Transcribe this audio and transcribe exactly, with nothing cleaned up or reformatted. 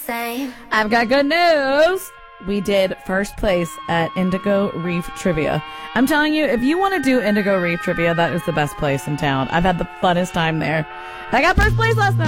same. I've got good news. We did first place at Indigo Reef Trivia. I'm telling you, if you want to do Indigo Reef Trivia, that is the best place in town. I've had the funnest time there. I got first place last night.